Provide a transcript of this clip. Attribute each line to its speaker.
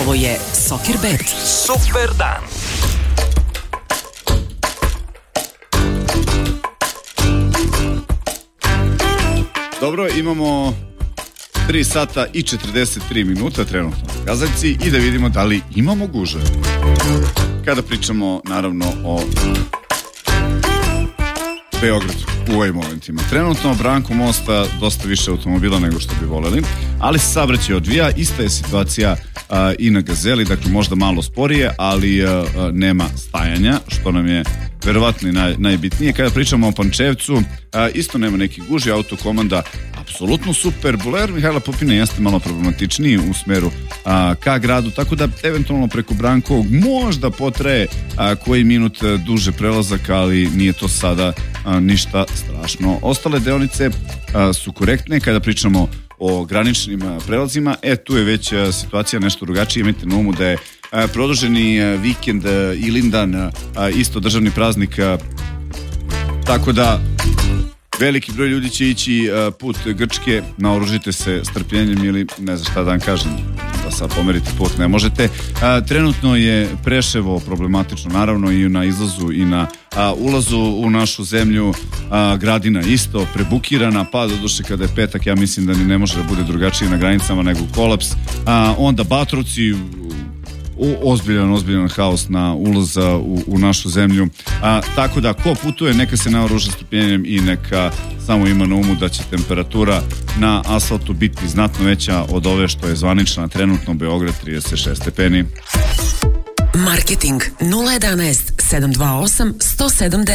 Speaker 1: Ovo je Soccer Bet.
Speaker 2: Super dan.
Speaker 3: Dobro, imamo 3 sata i 43 minuta trenutno na kazaljci i da vidimo da li imamo gužve. Kada pričamo naravno o Beogradu u ovim momentima. Trenutno Branko mosta dosta više automobila nego što bi voleli, ali se saobraćaj odvija. Ista je situacija i na Gazeli, dakle možda malo sporije, ali nema stajanja, što nam je verovatno i najbitnije. Kada pričamo o Pančevcu, isto nema nekih gužvi, autokomanda apsolutno super. Bulevar Mihajla Pupina jeste malo problematičniji u smeru ka gradu, tako da eventualno preko Brankovog možda potraje koji minut duže prelazak, ali nije to sada ništa strašno. Ostale deonice su korektne. Kada pričamo o graničnim prelazima, tu je već situacija nešto drugačija. Imajte na umu da je produženi vikend i Ilindan isto državni praznik, tako da veliki broj ljudi će ići put Grčke. Naoružite se strpljenjem ili ne znam šta da vam kažem, da sad pomerite put ne možete. Trenutno je Preševo problematično, naravno i na izlazu i na ulazu u našu zemlju. Gradina isto prebukirana, pa doduše kada je petak ja mislim da ni ne može da bude drugačije na granicama nego kolaps. Onda Batrovci, ozbiljan haos na ulaz u našu zemlju. Tako da ko putuje neka se naoruža strpljenjem i neka samo ima na umu da će temperatura na asfaltu biti znatno veća od ove što je zvanična trenutno. Beograd 36 stepeni.
Speaker 1: Marketing 011 728 107